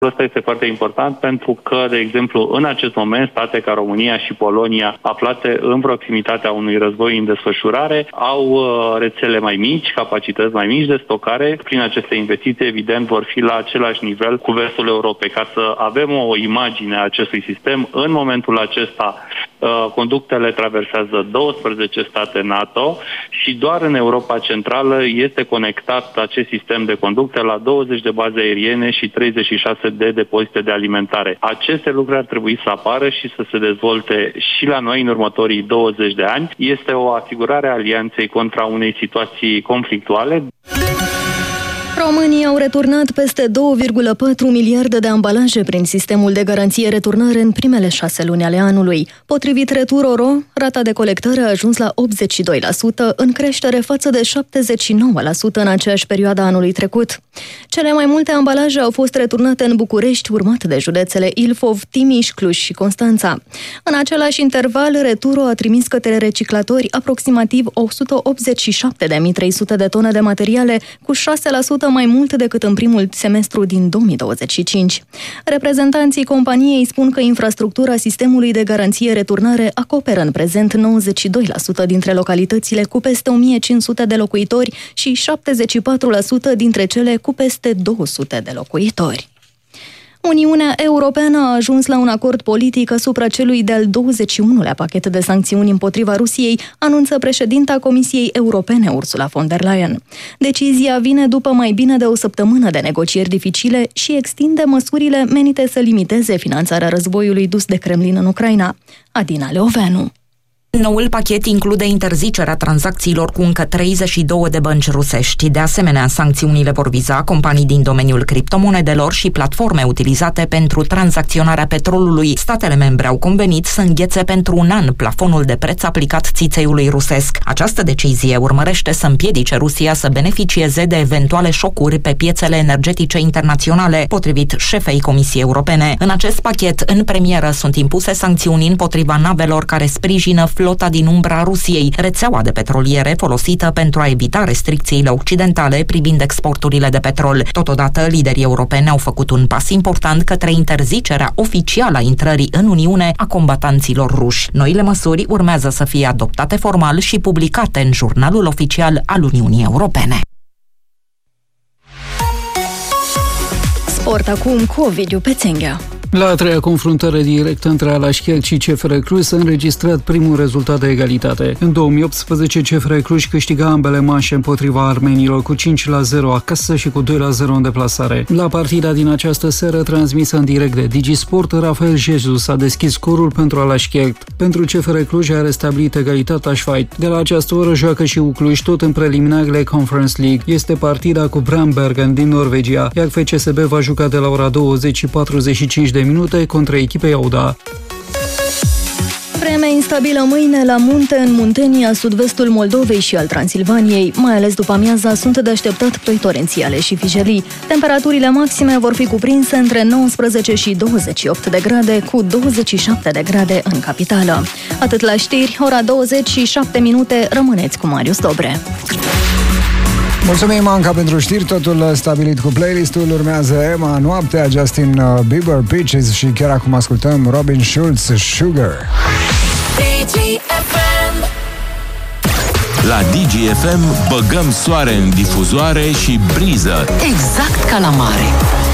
Asta este foarte important pentru că, de exemplu, în acest moment, state ca România și Polonia, aflate în proximitatea unui război în desfășurare, au rețele mai mici, capacități mai mici de stocare. Prin aceste investiții, evident, vor fi la același nivel cu vestul Europei. Ca să avem o imagine a acestui sistem, în momentul acesta, conductele traversează 12 state NATO și doar în Europa Centrală este conectat acest sistem de conducte la 20 de baze aeriene și 36 de depozite de alimentare. Aceste lucruri ar trebui să apară și să se dezvolte și la noi în următorii 20 de ani. Este o asigurare a alianței contra unei situații conflictuale. Românii au returnat peste 2,4 miliarde de ambalaje prin sistemul de garanție-returnare în primele 6 luni ale anului. Potrivit Retur.ro, rata de colectare a ajuns la 82%, în creștere față de 79% în aceeași perioadă anului trecut. Cele mai multe ambalaje au fost returnate în București, urmat de județele Ilfov, Timiș, Cluj și Constanța. În același interval, Retur.ro a trimis către reciclatori aproximativ 187.300 de tone de materiale, cu 6% mai mult decât în primul semestru din 2025. Reprezentanții companiei spun că infrastructura sistemului de garanție-returnare acoperă în prezent 92% dintre localitățile cu peste 1500 de locuitori și 74% dintre cele cu peste 200 de locuitori. Uniunea Europeană a ajuns la un acord politic asupra celui de-al 21-lea pachet de sancțiuni împotriva Rusiei, anunță președinta Comisiei Europene, Ursula von der Leyen. Decizia vine după mai bine de o săptămână de negocieri dificile și extinde măsurile menite să limiteze finanțarea războiului dus de Kremlin în Ucraina. Adina Leoveanu. Noul pachet include interzicerea tranzacțiilor cu încă 32 de bănci rusești. De asemenea, sancțiunile vor viza companii din domeniul criptomonedelor și platforme utilizate pentru tranzacționarea petrolului. Statele membre au convenit să înghețe pentru un an plafonul de preț aplicat țițeiului rusesc. Această decizie urmărește să împiedice Rusia să beneficieze de eventuale șocuri pe piețele energetice internaționale, potrivit șefei Comisiei Europene. În acest pachet, în premieră, sunt impuse sancțiuni împotriva navelor care sprijină flota din umbra Rusiei, rețeaua de petroliere folosită pentru a evita restricțiile occidentale privind exporturile de petrol. Totodată, liderii europeni au făcut un pas important către interzicerea oficială a intrării în Uniune a combatanților ruși. Noile măsuri urmează să fie adoptate formal și publicate în jurnalul oficial al Uniunii Europene. Sport acum cu Ovidiu Pețenghea. La a treia confruntare directă între Alașchel și CFR Cluj s-a înregistrat primul rezultat de egalitate. În 2018, CFR Cluj câștiga ambele manșe împotriva armenilor cu 5-0 acasă și cu 2-0 în deplasare. La partida din această seară, transmisă în direct de DigiSport, Rafael Jesus a deschis scorul pentru Alașchel. Pentru CFR Cluj a restablit egalitatea Schweit. De la această oră joacă și cu Cluj, tot în preliminarele Conference League. Este partida cu Brambergen din Norvegia, iar FCSB va juca de la ora 20 și 45 de minute contra echipei Auda. Vreme instabilă mâine la munte, în Muntenia, sud-vestul Moldovei și al Transilvaniei. Mai ales după amiaza sunt de așteptat ploi torențiale și fijelii. Temperaturile maxime vor fi cuprinse între 19 și 28 de grade, cu 27 de grade în capitală. Atât la știri, ora 20 și 7 minute, rămâneți cu Marius Dobre. Mulțumim, Anca, pentru știri, totul stabilit cu playlistul. Urmează Emma, Noaptea, Justin Bieber, Peaches și chiar acum ascultăm Robin Schulz, Sugar. La DGFM băgăm soare în difuzoare și briză. Exact ca la mare.